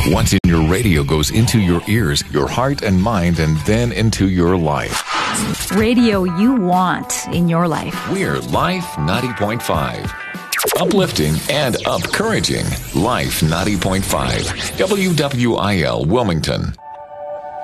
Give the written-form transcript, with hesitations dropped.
What's in your radio goes into your ears, your heart and mind, and then into your life. Radio you want in your life. We're Life 90.5. Uplifting and encouraging. Life 90.5. WWIL Wilmington.